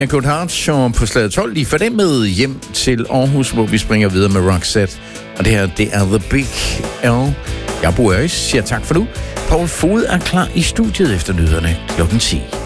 Cold Hearts på slaget 12. Lige for det med hjem til Aarhus, hvor vi springer videre med Roxette. Og det her, det er The Big L. Jeg bor siger tak for nu. Paul Fod er klar i studiet efter nyhederne klokken 10.